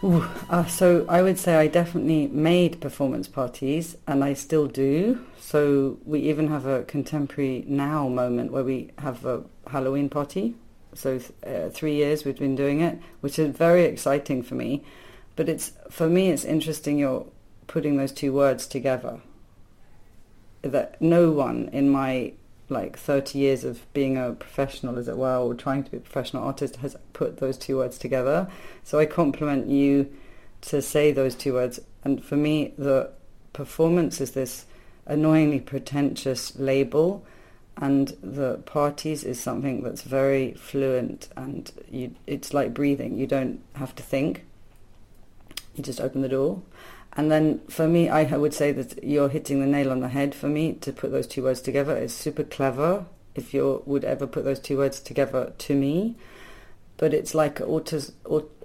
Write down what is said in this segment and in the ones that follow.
So I would say I definitely made performance parties, and I still do. So we even have a contemporary now moment where we have a Halloween party. So 3 years we've been doing it, which is very exciting for me. But for me, it's interesting you're putting those two words together. That no one in my 30 years of being a professional, as it were, or trying to be a professional artist, has put those two words together. So I compliment you to say those two words. And for me, the performance is this annoyingly pretentious label, and the parties is something that's very fluent, and it's like breathing. You don't have to think. You just open the door. And then for me, I would say that you're hitting the nail on the head for me to put those two words together. It's super clever if you would ever put those two words together to me. But it's like almost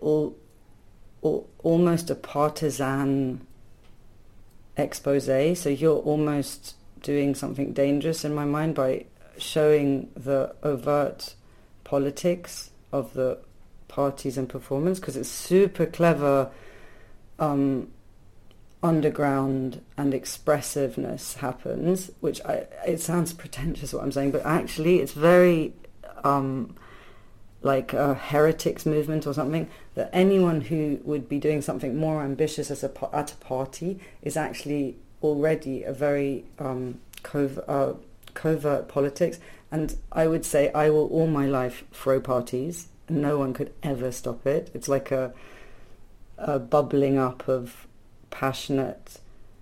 a partisan expose. So you're almost doing something dangerous in my mind by showing the overt politics of the parties and performance, because it's super clever. Underground and expressiveness happens, which it sounds pretentious what I'm saying, but actually it's very like a heretics movement or something, that anyone who would be doing something more ambitious at a party is actually already a very covert politics. And I would say I will all my life throw parties, and no one could ever stop it. It's like a bubbling up of passionate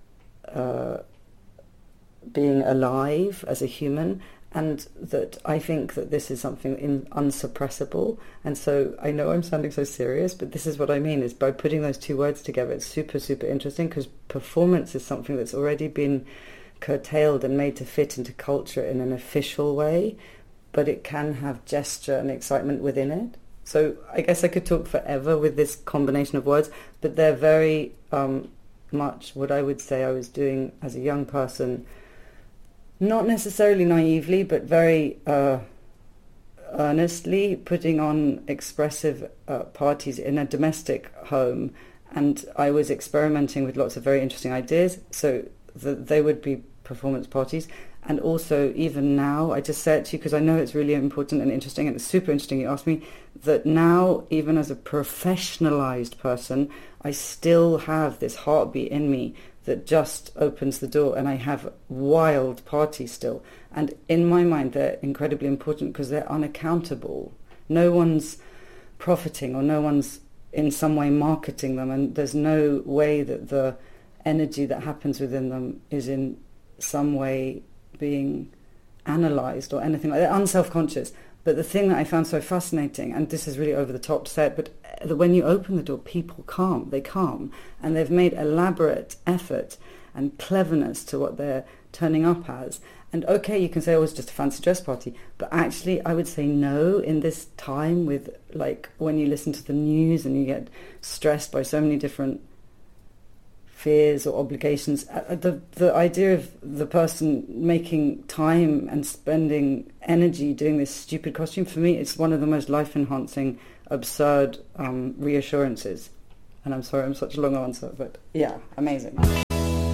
being alive as a human, and that I think that this is something unsuppressible. And so I know I'm sounding so serious, but this is what I mean, is by putting those two words together, it's super, super interesting, because performance is something that's already been curtailed and made to fit into culture in an official way, but it can have gesture and excitement within it. So I guess I could talk forever with this combination of words, but they're very much what I would say I was doing as a young person, not necessarily naively, but very earnestly putting on expressive parties in a domestic home. And I was experimenting with lots of very interesting ideas, so they would be performance parties. And also, even now, I just say it to you because I know it's really important and interesting, and it's super interesting you asked me, that now, even as a professionalized person, I still have this heartbeat in me that just opens the door, and I have wild parties still. And in my mind, they're incredibly important because they're unaccountable. No one's profiting, or no one's in some way marketing them, and there's no way that the energy that happens within them is in some way being analysed or anything like that, unself-conscious. But the thing that I found so fascinating, and this is really over the top to say it, but when you open the door, people calm, and they've made elaborate effort and cleverness to what they're turning up as. And okay, you can say, oh, it's just a fancy dress party, but actually I would say no, in this time with, like, when you listen to the news and you get stressed by so many different fears or obligations, the idea of the person making time and spending energy doing this stupid costume, for me, it's one of the most life-enhancing, absurd reassurances. And I'm sorry I'm such a long answer, but yeah, amazing.